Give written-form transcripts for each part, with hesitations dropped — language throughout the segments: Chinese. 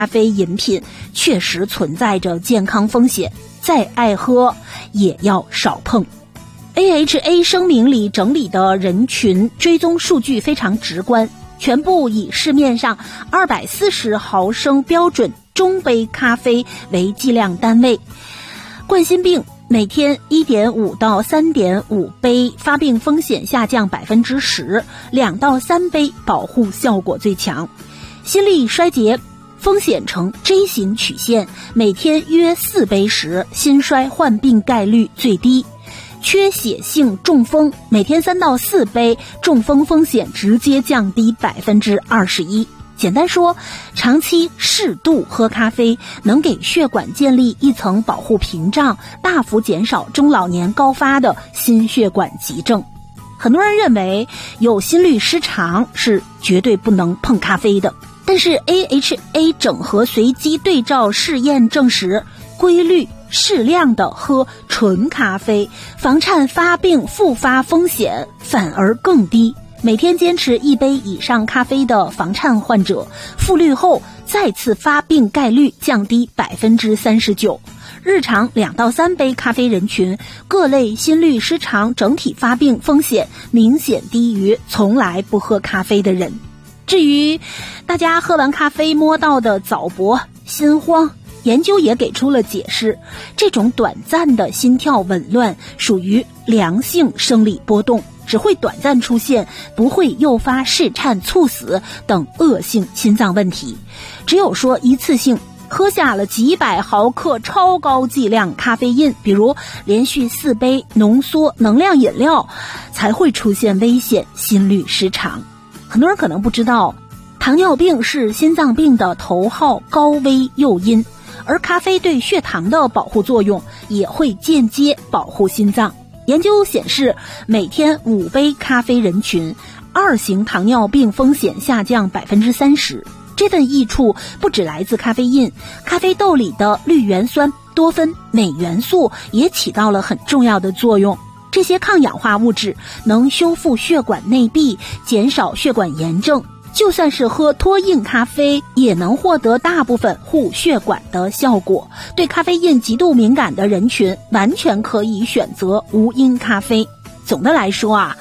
咖啡饮品确实存在着健康风险，再爱喝也要少碰。AHA 声明里整理的人群追踪数据非常直观，全部以市面上240毫升标准中杯咖啡为计量单位。冠心病每天 1.5 到 3.5 杯发病风险下降 10%，2到3杯保护效果最强。心力衰竭风险呈 J 型曲线，每天约4杯时心衰患病概率最低。缺血性中风每天3到4杯，中风风险直接降低 21%。简单说，长期适度喝咖啡能给血管建立一层保护屏障，大幅减少中老年高发的心血管急症。很多人认为有心律失常是绝对不能碰咖啡的，但是 AHA 整合随机对照试验证实，规律适量的喝纯咖啡，房颤发病复发风险反而更低。每天坚持1杯以上咖啡的房颤患者，复虑后再次发病概率降低 39%。日常2到3杯咖啡人群，各类心律失常整体发病风险明显低于从来不喝咖啡的人。至于大家喝完咖啡摸到的早搏、心慌，研究也给出了解释，这种短暂的心跳紊乱属于良性生理波动，只会短暂出现，不会诱发室颤、猝死等恶性心脏问题。只有说一次性喝下了几百毫克超高剂量咖啡因，比如连续4杯浓缩能量饮料，才会出现危险心律失常。很多人可能不知道，糖尿病是心脏病的头号高危诱因，而咖啡对血糖的保护作用也会间接保护心脏。研究显示，每天5杯咖啡人群2型糖尿病风险下降 30%。这份益处不只来自咖啡因，咖啡豆里的绿原酸、多酚、镁元素也起到了很重要的作用。这些抗氧化物质能修复血管内壁，减少血管炎症。就算是喝脱印咖啡，也能获得大部分护血管的效果。对咖啡因极度敏感的人群，完全可以选择无因咖啡。总的来说啊，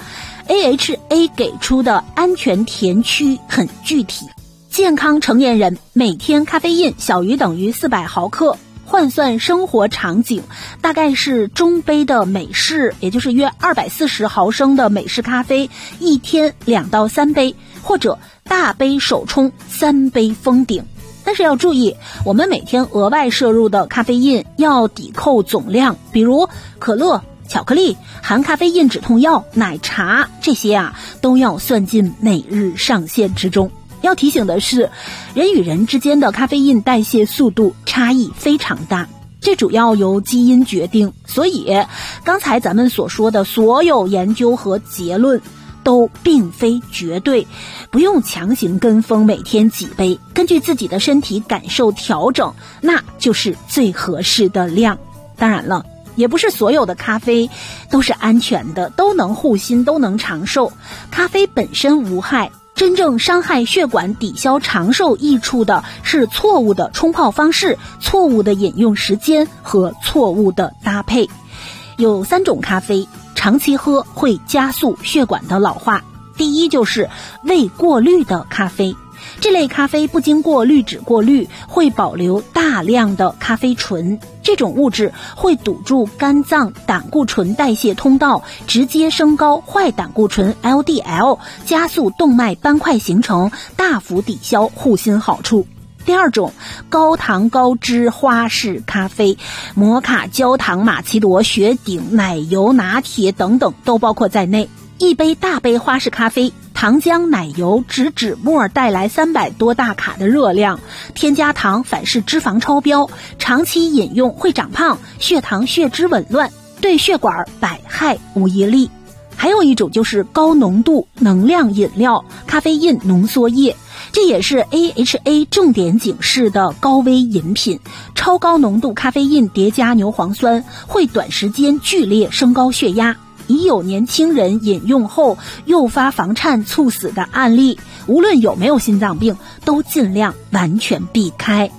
AHA 给出的安全田区很具体。健康成年人每天咖啡因小于等于400毫克，换算生活场景，大概是中杯的美式，也就是约240毫升的美式咖啡，一天2到3杯，或者大杯手冲3杯封顶。但是要注意，我们每天额外摄入的咖啡因要抵扣总量，比如可乐、巧克力、含咖啡因止痛药、奶茶，这些都要算进每日上限之中。要提醒的是，人与人之间的咖啡因代谢速度差异非常大，这主要由基因决定，所以刚才咱们所说的所有研究和结论都并非绝对，不用强行跟风每天几杯，根据自己的身体感受调整，那就是最合适的量。当然了，也不是所有的咖啡都是安全的，都能护心，都能长寿。咖啡本身无害，真正伤害血管、抵消长寿益处的是错误的冲泡方式、错误的饮用时间和错误的搭配。有3种咖啡长期喝会加速血管的老化。第一就是未过滤的咖啡，这类咖啡不经过滤纸过滤，会保留大量的咖啡醇，这种物质会堵住肝脏胆固醇代谢通道，直接升高坏胆固醇 LDL， 加速动脉斑块形成，大幅抵消护心好处。第二种，高糖高脂花式咖啡，摩卡、焦糖、玛奇朵、雪顶、奶油拿铁等等都包括在内。一杯大杯花式咖啡，糖浆、奶油、脂末带来300多大卡的热量，添加糖反式脂肪超标，长期饮用会长胖，血糖血脂紊乱，对血管百害无一利。还有一种就是高浓度能量饮料，咖啡因浓缩液，这也是 AHA 重点警示的高危饮品。超高浓度咖啡因叠加牛磺酸会短时间剧烈升高血压， 已有年轻人饮用后诱发房颤猝死的案例，无论有没有心脏病，都尽量完全避开。